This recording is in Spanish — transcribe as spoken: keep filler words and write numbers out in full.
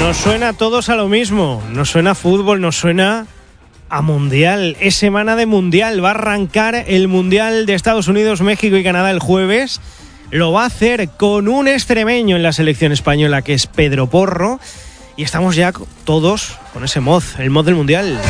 Nos suena a todos a lo mismo, nos suena a fútbol, nos suena a mundial. Es semana de mundial, va a arrancar el mundial de Estados Unidos, México y Canadá el jueves. Lo va a hacer con un extremeño en la selección española que es Pedro Porro y estamos ya todos con ese mod, el mod del mundial.